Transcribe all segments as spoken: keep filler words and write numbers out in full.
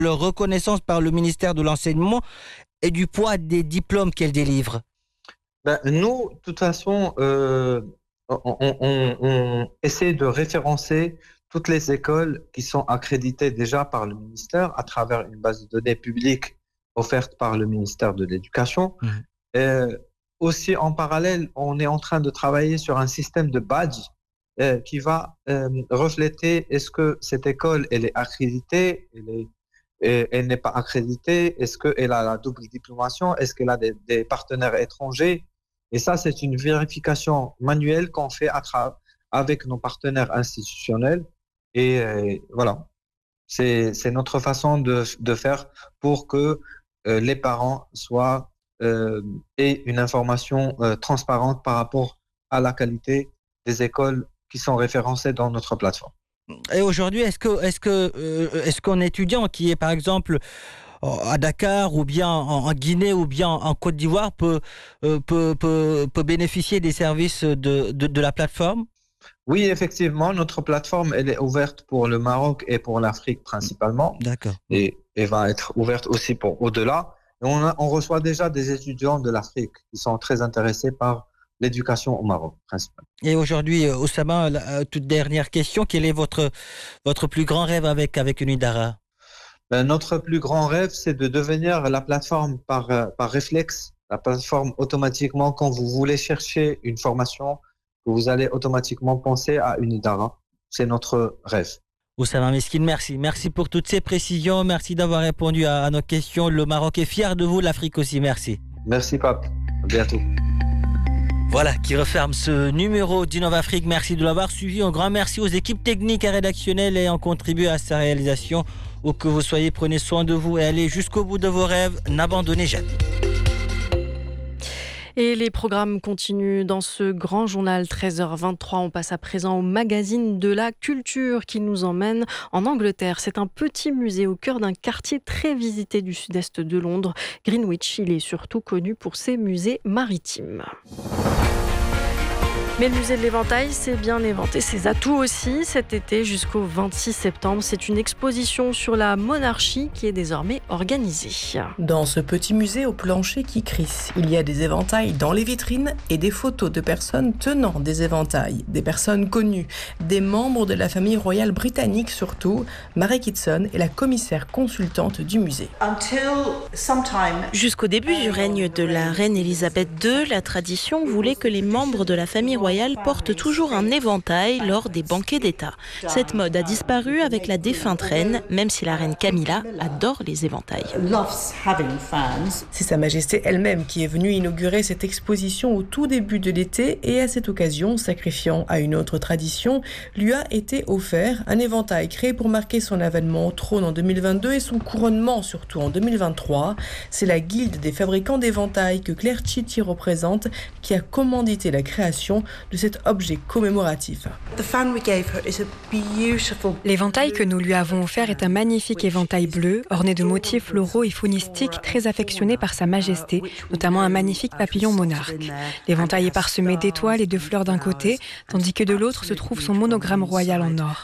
leur reconnaissance par le ministère de l'Enseignement et du poids des diplômes qu'elle délivre? Ben, nous, de toute façon, euh, on, on- on- on essaie de référencer toutes les écoles qui sont accréditées déjà par le ministère à travers une base de données publique offerte par le ministère de l'Éducation. Mhm. Euh, Aussi, en parallèle, on est en train de travailler sur un système de badge euh, qui va euh, refléter est-ce que cette école elle est accréditée, elle est, et- elle n'est pas accréditée, est-ce qu'elle a la double diplomation, est-ce qu'elle a des, des partenaires étrangers. Et ça, c'est une vérification manuelle qu'on fait à tra- avec nos partenaires institutionnels. Et euh, voilà, c'est, c'est notre façon de, de faire pour que euh, les parents soient euh, aient une information euh, transparente par rapport à la qualité des écoles qui sont référencées dans notre plateforme. Et aujourd'hui, est-ce que, est-ce que, euh, est-ce qu'un étudiant qui est par exemple à Dakar ou bien en, en Guinée ou bien en Côte d'Ivoire peut, euh, peut, peut, peut bénéficier des services de, de, de la plateforme? Oui, effectivement, notre plateforme, elle est ouverte pour le Maroc et pour l'Afrique principalement, D'accord. et, et va être ouverte aussi pour au-delà. Et on, a- on reçoit déjà des étudiants de l'Afrique qui sont très intéressés par l'éducation au Maroc, principalement. Et aujourd'hui, euh, Oussama, la euh, toute dernière question, quel est votre, votre plus grand rêve avec, avec Unidara? Ben, notre plus grand rêve, c'est de devenir la plateforme par, euh, par réflexe, la plateforme automatiquement quand vous voulez chercher une formation, que vous allez automatiquement penser à Unidara. C'est notre rêve. Oussama Meskine, merci. Merci pour toutes ces précisions. Merci d'avoir répondu à, à nos questions. Le Maroc est fier de vous, l'Afrique aussi. Merci. Merci, Pape. À bientôt. Voilà qui referme ce numéro d'Innov Afrique. Merci de l'avoir suivi. Un grand merci aux équipes techniques et rédactionnelles ayant contribué à sa réalisation. Où que vous soyez, prenez soin de vous et allez jusqu'au bout de vos rêves. N'abandonnez jamais. Et les programmes continuent dans ce grand journal treize heures vingt-trois. On passe à présent au magazine de la culture qui nous emmène en Angleterre. C'est un petit musée au cœur d'un quartier très visité du sud-est de Londres. Greenwich, il est surtout connu pour ses musées maritimes. Mais le musée de l'Éventail s'est bien éventé ses atouts aussi cet été jusqu'au vingt-six septembre. C'est une exposition sur la monarchie qui est désormais organisée. Dans ce petit musée au plancher qui crisse, il y a des éventails dans les vitrines et des photos de personnes tenant des éventails. Des personnes connues, des membres de la famille royale britannique surtout. Mary Kitson est la commissaire consultante du musée. Jusqu'au début du règne de la reine Elisabeth deux, la tradition voulait que les membres de la famille royale portent toujours un éventail lors des banquets d'État. Cette mode a disparu avec la défunte reine, même si la reine Camilla adore les éventails. C'est Sa Majesté elle-même qui est venue inaugurer cette exposition au tout début de l'été et à cette occasion, sacrifiant à une autre tradition, lui a été offert un éventail créé pour marquer son avènement au trône en deux mille vingt-deux et son couronnement surtout en deux mille vingt-trois. C'est la guilde des fabricants d'éventails que Claire Chitty représente qui a commandité la création de cet objet commémoratif. L'éventail que nous lui avons offert est un magnifique éventail bleu, orné de motifs floraux et faunistiques très affectionné par Sa Majesté, notamment un magnifique papillon monarque. L'éventail est parsemé d'étoiles et de fleurs d'un côté, tandis que de l'autre se trouve son monogramme royal en or.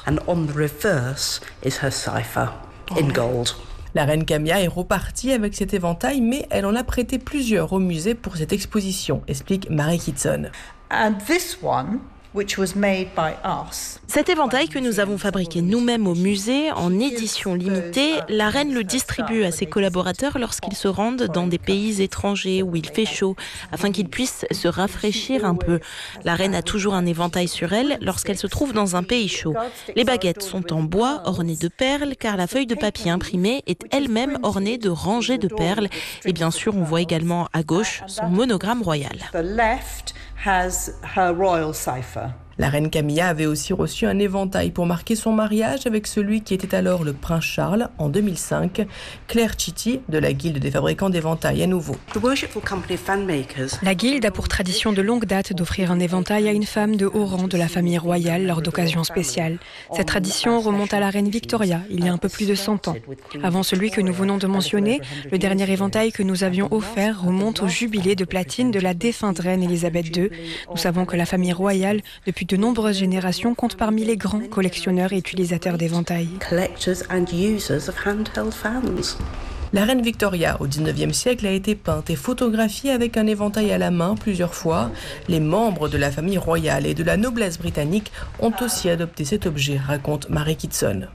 La reine Camilla est repartie avec cet éventail, mais elle en a prêté plusieurs au musée pour cette exposition, explique Mary Kitson. And this one, which was made by us. Cet éventail que nous avons fabriqué nous-mêmes au musée en édition limitée, la reine le distribue à ses collaborateurs lorsqu'ils se rendent dans des pays étrangers où il fait chaud, afin qu'ils puissent se rafraîchir un peu. La reine a toujours un éventail sur elle lorsqu'elle se trouve dans un pays chaud. Les baguettes sont en bois ornées de perles, car la feuille de papier imprimée est elle-même ornée de rangées de perles. Et bien sûr, on voit également à gauche son monogramme royal. Has her royal cipher. La reine Camilla avait aussi reçu un éventail pour marquer son mariage avec celui qui était alors le prince Charles en deux mille cinq. Claire Chitty de la Guilde des fabricants d'éventails à nouveau. La Guilde a pour tradition de longue date d'offrir un éventail à une femme de haut rang de la famille royale lors d'occasions spéciales. Cette tradition remonte à la reine Victoria, il y a un peu plus de cent ans. Avant celui que nous venons de mentionner, le dernier éventail que nous avions offert remonte au jubilé de platine de la défunte reine Elisabeth deux. Nous savons que la famille royale, depuis depuis de nombreuses générations, compte parmi les grands collectionneurs et utilisateurs d'éventails. La reine Victoria, au dix-neuvième siècle, a été peinte et photographiée avec un éventail à la main plusieurs fois. Les membres de la famille royale et de la noblesse britannique ont aussi adopté cet objet, raconte Mary Kitson.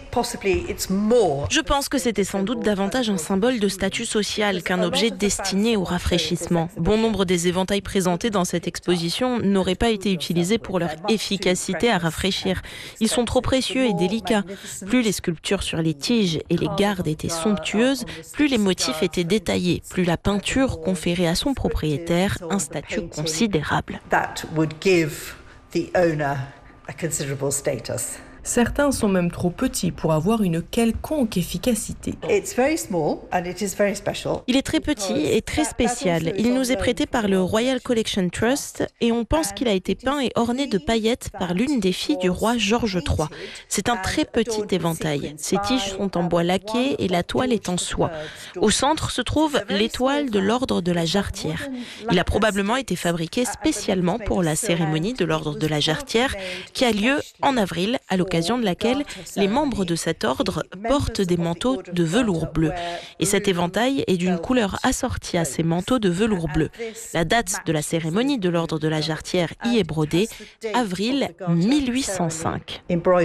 Je pense que c'était sans doute davantage un symbole de statut social qu'un objet destiné au rafraîchissement. Bon nombre des éventails présentés dans cette exposition n'auraient pas été utilisés pour leur efficacité à rafraîchir. Ils sont trop précieux et délicats. Plus les sculptures sur les tiges et les gardes étaient somptueuses, plus les motifs étaient détaillés, plus la peinture conférait à son propriétaire un statut considérable. Certains sont même trop petits pour avoir une quelconque efficacité. Il est très petit et très spécial. Il nous est prêté par le Royal Collection Trust et on pense qu'il a été peint et orné de paillettes par l'une des filles du roi George trois. C'est un très petit éventail. Ses tiges sont en bois laqué et la toile est en soie. Au centre se trouve l'étoile de l'ordre de la Jarretière. Il a probablement été fabriqué spécialement pour la cérémonie de l'ordre de la Jarretière qui a lieu en avril à l'occasion de laquelle les membres de cet ordre portent des manteaux de velours bleu. Et cet éventail est d'une couleur assortie à ces manteaux de velours bleu. La date de la cérémonie de l'ordre de la Jarretière y est brodée, avril mille huit cent cinq.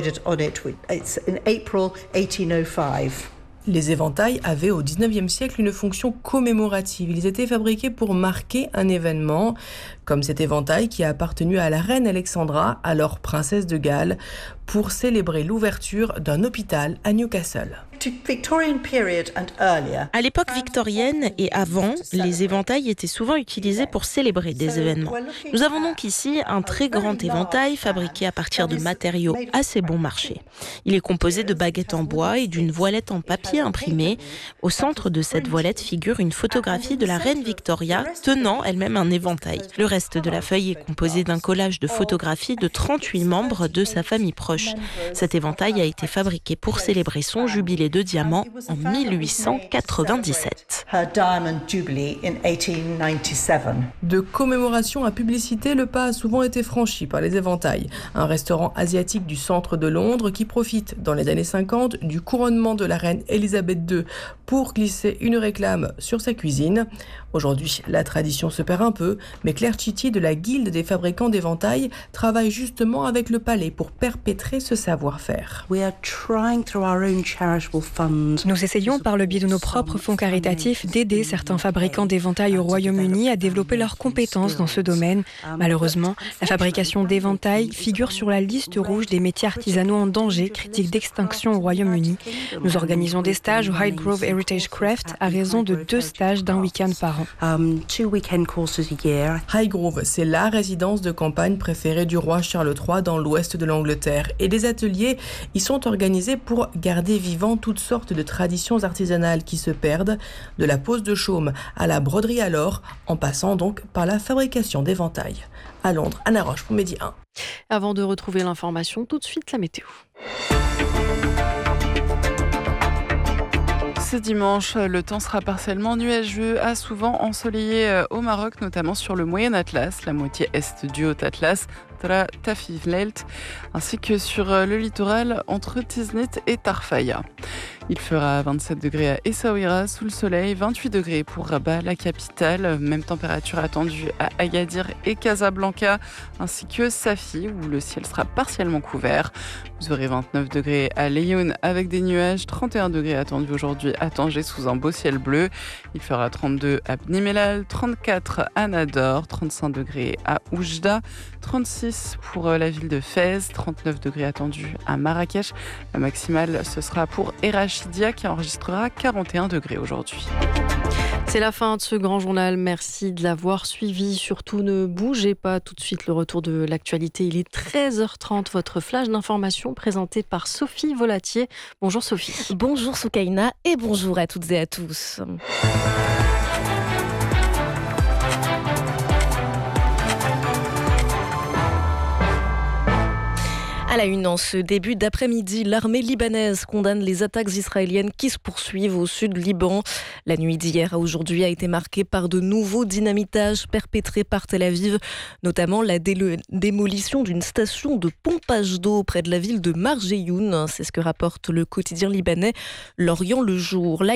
Les éventails avaient au dix-neuvième siècle une fonction commémorative. Ils étaient fabriqués pour marquer un événement, comme cet éventail qui a appartenu à la reine Alexandra, alors princesse de Galles, pour célébrer l'ouverture d'un hôpital à Newcastle. À l'époque victorienne et avant, les éventails étaient souvent utilisés pour célébrer des événements. Nous avons donc ici un très grand éventail fabriqué à partir de matériaux assez bon marché. Il est composé de baguettes en bois et d'une voilette en papier imprimé. Au centre de cette voilette figure une photographie de la reine Victoria tenant elle-même un éventail. Le reste de la feuille est composé d'un collage de photographies de trente-huit membres de sa famille proche. Cet éventail a été fabriqué pour célébrer son jubilé de diamant en mille huit cent quatre-vingt-dix-sept. De commémoration à publicité, le pas a souvent été franchi par les éventails. Un restaurant asiatique du centre de Londres qui profite, dans les années cinquante, du couronnement de la reine Elisabeth deux pour glisser une réclame sur sa cuisine. Aujourd'hui, la tradition se perd un peu, mais Claire Chitty de la Guilde des fabricants d'éventails travaille justement avec le palais pour perpétrer ce savoir-faire. Nous essayons par le biais de nos propres fonds caritatifs d'aider certains fabricants d'éventails au Royaume-Uni à développer leurs compétences dans ce domaine. Malheureusement, la fabrication d'éventails figure sur la liste rouge des métiers artisanaux en danger, critique d'extinction au Royaume-Uni. Nous organisons des stages au Highgrove Heritage Craft à raison de deux stages d'un week-end par an. Highgrove, c'est la résidence de campagne préférée du roi Charles trois dans l'ouest de l'Angleterre. Et des ateliers y sont organisés pour garder vivant toutes sortes de traditions artisanales qui se perdent, de la pose de chaume à la broderie à l'or, en passant donc par la fabrication d'éventails. À Londres, Anna Roche pour Midi un. Avant de retrouver l'information, tout de suite la météo. Ce dimanche, le temps sera partiellement nuageux, à souvent ensoleillé au Maroc, notamment sur le Moyen Atlas, la moitié est du Haut Atlas, Tafilelt, ainsi que sur le littoral entre Tiznit et Tarfaya. Il fera vingt-sept degrés à Essaouira sous le soleil, vingt-huit degrés pour Rabat, la capitale. Même température attendue à Agadir et Casablanca, ainsi que Safi, où le ciel sera partiellement couvert. Vous aurez vingt-neuf degrés à Laayoune avec des nuages, trente et un degrés attendus aujourd'hui à Tanger sous un beau ciel bleu. Il fera trente-deux à Bni Mellal, trente-quatre à Nador, trente-cinq degrés à Oujda, trente-six pour la ville de Fès, trente-neuf degrés attendus à Marrakech. La maximale, ce sera pour Erachidia qui enregistrera quarante et un degrés aujourd'hui. C'est la fin de ce grand journal. Merci de l'avoir suivi. Surtout, ne bougez pas. Tout de suite, le retour de l'actualité. Il est treize heures trente. Votre flash d'information présenté par Sophie Volatier. Bonjour Sophie. Bonjour Soukaina et bonjour à toutes et à tous. À À la une, en ce début d'après-midi, l'armée libanaise condamne les attaques israéliennes qui se poursuivent au sud Liban. La nuit d'hier à aujourd'hui a été marquée par de nouveaux dynamitages perpétrés par Tel Aviv, notamment la dé- démolition d'une station de pompage d'eau près de la ville de Marjeyoun. C'est ce que rapporte le quotidien libanais L'Orient le Jour. Là,